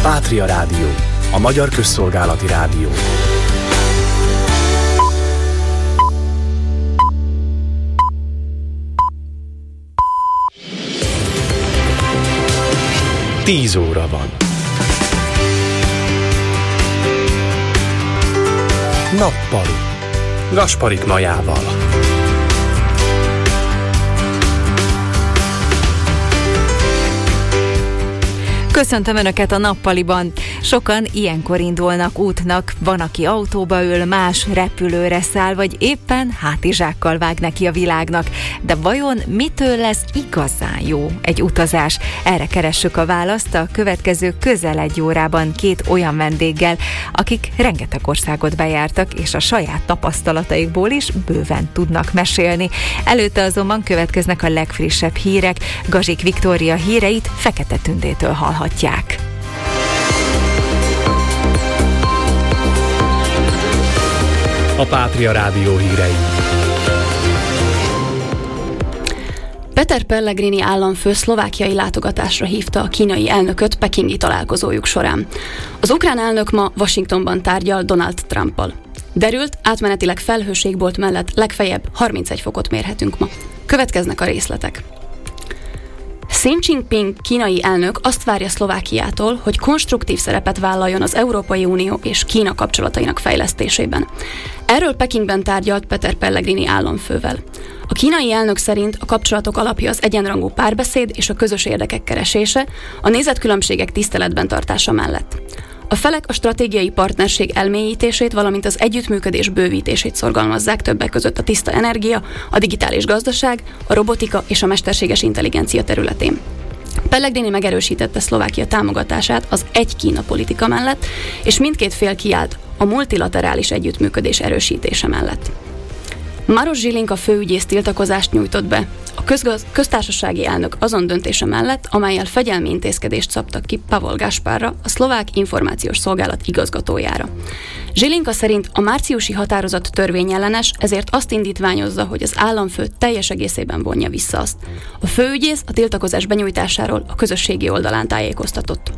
Pátria Rádió, a magyar közszolgálati rádió. Tíz óra van. Nappali. Gasparik Majával. Köszöntöm Önöket a Nappaliban. Sokan ilyenkor indulnak útnak, van, aki autóba ül, más repülőre száll, vagy éppen hátizsákkal vág neki a világnak. De vajon mitől lesz igazán jó egy utazás? Erre keressük a választ a következő közel egy órában két olyan vendéggel, akik rengeteg országot bejártak, és a saját tapasztalataikból is bőven tudnak mesélni. Előtte azonban következnek a legfrissebb hírek. Gazsik Viktória híreit Fekete Tündétől hallhatják. A Pátria Rádió hírei. Peter Pellegrini államfő szlovákiai látogatásra hívta a kínai elnököt pekingi találkozójuk során. Az ukrán elnök ma Washingtonban tárgyal Donald Trumpal. Derült, átmenetileg felhőségbolt mellett legfeljebb 31 fokot mérhetünk ma. Következnek a részletek. Xi Jinping kínai elnök azt várja Szlovákiától, hogy konstruktív szerepet vállaljon az Európai Unió és Kína kapcsolatainak fejlesztésében. Erről Pekingben tárgyalt Peter Pellegrini államfővel. A kínai elnök szerint a kapcsolatok alapja az egyenrangú párbeszéd és a közös érdekek keresése, a nézetkülönbségek tiszteletben tartása mellett. A felek a stratégiai partnerség elmélyítését, valamint az együttműködés bővítését szorgalmazzák, többek között a tiszta energia, a digitális gazdaság, a robotika és a mesterséges intelligencia területén. Pellegrini megerősítette Szlovákia támogatását az egy Kína politika mellett, és mindkét fél kiállt a multilaterális együttműködés erősítése mellett. Maroš Žilinka főügyész tiltakozást nyújtott be a köztársasági elnök azon döntése mellett, amellyel fegyelmi intézkedést szabtak ki Pavol Gáspárra, a szlovák információs szolgálat igazgatójára. Žilinka szerint a márciusi határozat törvényellenes, ezért azt indítványozza, hogy az államfő teljes egészében vonja vissza azt. A főügyész a tiltakozás benyújtásáról a közösségi oldalán tájékoztatott.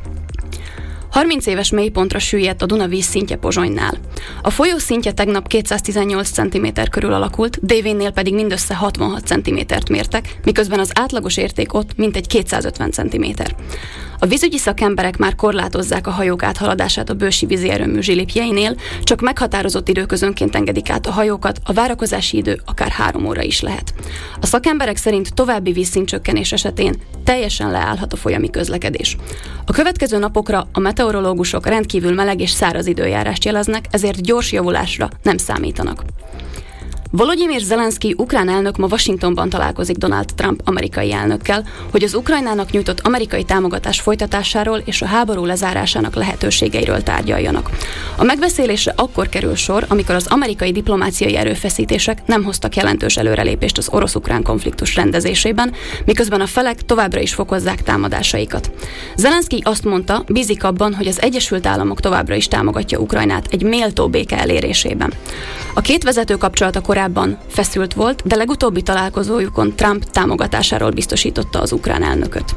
30 éves mélypontra süllyedt a Duna vízszintje Pozsonynál. A folyó szintje tegnap 218 cm körül alakult, dévénnél pedig mindössze 66 cm-t mértek, miközben az átlagos érték ott mintegy 250 cm. A vízügyi szakemberek már korlátozzák a hajók áthaladását a bősi vízi erőmű zsilipjeinél, csak meghatározott időközönként engedik át a hajókat, a várakozási idő akár 3 óra is lehet. A szakemberek szerint további vízszintcsökkenés esetén teljesen leállhat a folyami közlekedés. A következő napokra a meteorológusok rendkívül meleg és száraz időjárást jeleznek, ezért gyors javulásra nem számítanak. Volodymyr Zelenszky ukrán elnök ma Washingtonban találkozik Donald Trump amerikai elnökkel, hogy az Ukrajnának nyújtott amerikai támogatás folytatásáról és a háború lezárásának lehetőségeiről tárgyaljanak. A megbeszélésre akkor kerül sor, amikor az amerikai diplomáciai erőfeszítések nem hoztak jelentős előrelépést az orosz-ukrán konfliktus rendezésében, miközben a felek továbbra is fokozzák támadásaikat. Zelenszky azt mondta, bízik abban, hogy az Egyesült Államok továbbra is támogatja Ukrajnát egy méltó béke elérésében. A két vezető kapcsolata korábban feszült volt, de legutóbbi találkozójukon Trump támogatásáról biztosította az ukrán elnököt.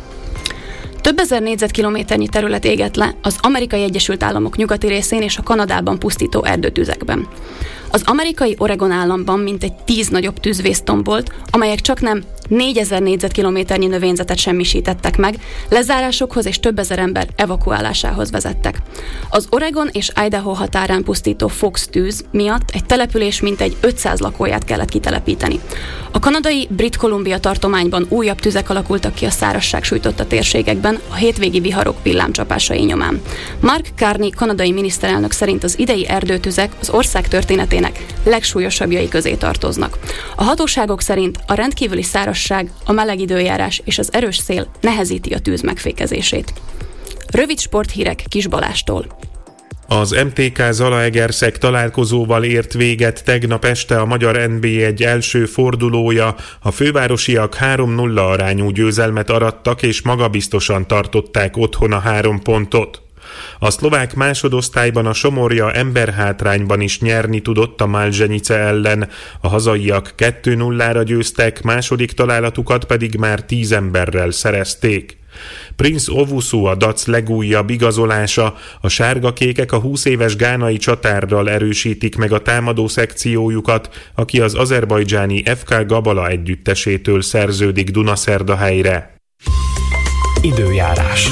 Több ezer négyzetkilométernyi terület égett le az Amerikai Egyesült Államok nyugati részén és a Kanadában pusztító erdőtüzekben. Az amerikai Oregon államban mintegy 10 nagyobb tűzvész tombolt, amelyek csaknem 4000 négyzetkilométernyi növényzetet semmisítettek meg, lezárásokhoz és több ezer ember evakuálásához vezettek. Az Oregon és Idaho határán pusztító Fox tűz miatt egy település mintegy 500 lakóját kellett kitelepíteni. A kanadai Brit Columbia tartományban újabb tüzek alakultak ki a szárazság sújtotta térségekben a hétvégi viharok villámcsapásai nyomán. Mark Carney kanadai miniszterelnök szerint az idei erdőtüzek az ország történetének legsúlyosabbjai közé tartoznak. A hatóságok szerint a rendkívüli szárazság, a meleg időjárás és az erős szél nehezíti a tűz megfékezését. Rövid sporthírek Kis Balástól. Az MTK Zalaegerszeg találkozóval ért véget tegnap este a magyar NB1 első fordulója. A fővárosiak 3-0 arányú győzelmet arattak és magabiztosan tartották otthon a 3 pontot. A szlovák másodosztályban a Somorja emberhátrányban is nyerni tudott a Malzenice ellen. A hazaiak 2-0-ra győztek, második találatukat pedig már 10 emberrel szerezték. Prince Owusu a Dac legújabb igazolása, a sárgakékek a 20 éves gánai csatárral erősítik meg a támadó szekciójukat, aki az azerbajdzsáni FK Gabala együttesétől szerződik Dunaszerdahelyre. Időjárás.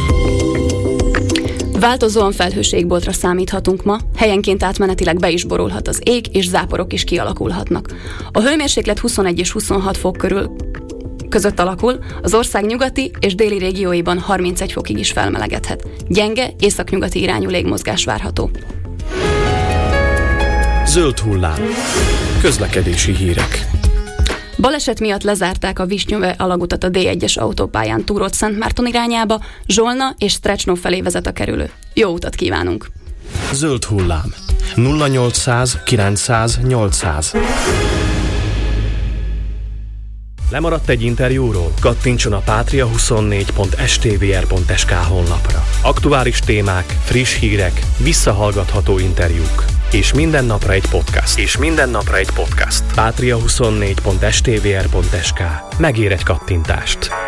Változóan felhőségboltra számíthatunk ma, helyenként átmenetileg be is borulhat az ég, és záporok is kialakulhatnak. A hőmérséklet 21 és 26 fok között alakul, az ország nyugati és déli régióiban 31 fokig is felmelegedhet. Gyenge, északnyugati irányú légmozgás várható. Zöld hullám. Közlekedési hírek. Baleset miatt lezárták a Visnyove alagutat a D1-es autópályán Túrót-Szentmárton irányába, Zsolna és Strecsnó felé vezet a kerülő. Jó utat kívánunk! Zöld hullám. 0800 900 800. Lemaradt egy interjúról? Kattintson a patria24.stvr.sk honlapra. Aktuális témák, friss hírek, visszahallgatható interjúk. És minden napra egy podcast. Patria24.stvr.sk. Megér egy kattintást.